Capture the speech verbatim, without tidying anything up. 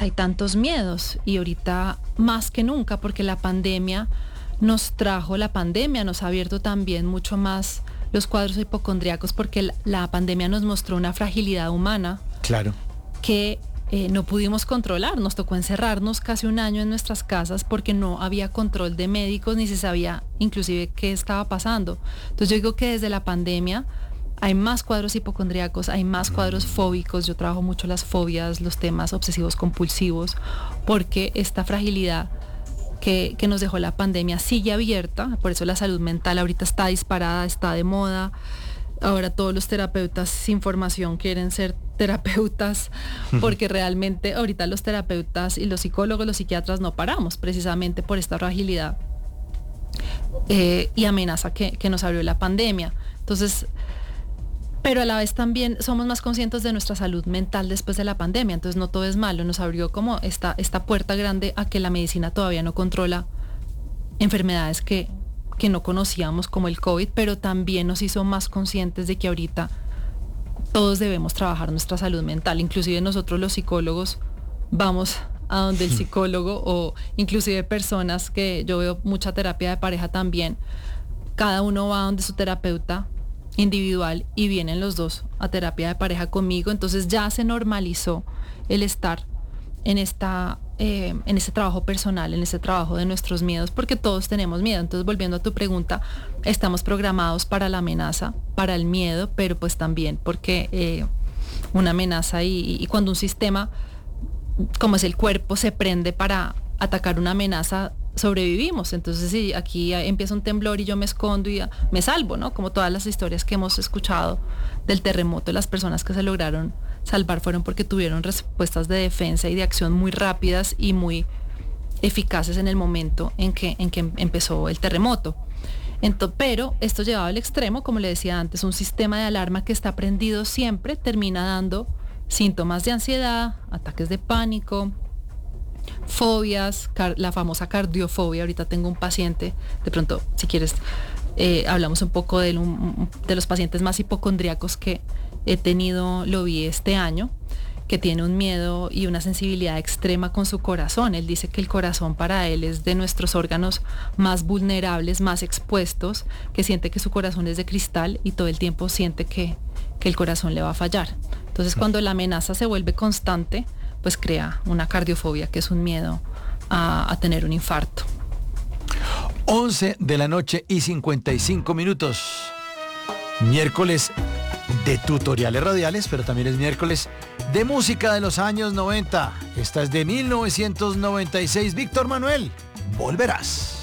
hay tantos miedos y ahorita más que nunca, porque la pandemia nos trajo, la pandemia nos ha abierto también mucho más los cuadros hipocondríacos, porque la, la pandemia nos mostró una fragilidad humana. Claro. Que eh, no pudimos controlar, nos tocó encerrarnos casi un año en nuestras casas porque no había control de médicos ni se sabía inclusive qué estaba pasando. Entonces yo digo que desde la pandemia hay más cuadros hipocondríacos, hay más cuadros fóbicos. Yo trabajo mucho las fobias, los temas obsesivos compulsivos, porque esta fragilidad que, que nos dejó la pandemia sigue abierta. Por eso la salud mental ahorita está disparada, está de moda. Ahora todos los terapeutas sin formación quieren ser terapeutas, porque realmente ahorita los terapeutas y los psicólogos, los psiquiatras no paramos precisamente por esta fragilidad eh, y amenaza que, que nos abrió la pandemia. Entonces, pero a la vez también somos más conscientes de nuestra salud mental después de la pandemia, entonces no todo es malo, nos abrió como esta, esta puerta grande a que la medicina todavía no controla enfermedades que, que no conocíamos como el COVID, pero también nos hizo más conscientes de que ahorita todos debemos trabajar nuestra salud mental, inclusive nosotros los psicólogos vamos a donde el psicólogo, o inclusive personas que yo veo mucha terapia de pareja también, cada uno va a donde su terapeuta individual y vienen los dos a terapia de pareja conmigo. Entonces ya se normalizó el estar en esta eh, en este trabajo personal, en este trabajo de nuestros miedos, porque todos tenemos miedo. Entonces, volviendo a tu pregunta, estamos programados para la amenaza, para el miedo, pero pues también porque eh, una amenaza y, y cuando un sistema como es el cuerpo se prende para atacar una amenaza, sobrevivimos. Entonces, si aquí empieza un temblor y yo me escondo y me salvo, ¿no? Como todas las historias que hemos escuchado del terremoto, las personas que se lograron salvar fueron porque tuvieron respuestas de defensa y de acción muy rápidas y muy eficaces en el momento en que, en que empezó el terremoto. Entonces, pero esto llevado al extremo, como le decía antes, un sistema de alarma que está prendido siempre termina dando síntomas de ansiedad, ataques de pánico, fobias, car- la famosa cardiofobia. Ahorita tengo un paciente, de pronto, si quieres, eh, hablamos un poco de, un, de los pacientes más hipocondríacos que he tenido, lo vi este año, que tiene un miedo y una sensibilidad extrema con su corazón. Él dice que el corazón para él es de nuestros órganos más vulnerables, más expuestos, que siente que su corazón es de cristal y todo el tiempo siente que, que el corazón le va a fallar. Entonces, cuando la amenaza se vuelve constante, pues crea una cardiofobia, que es un miedo a, a tener un infarto. once de la noche y cincuenta y cinco minutos. Miércoles de tutoriales radiales, pero también es miércoles de música de los años noventa. Esta es de mil novecientos noventa y seis. Víctor Manuel, volverás.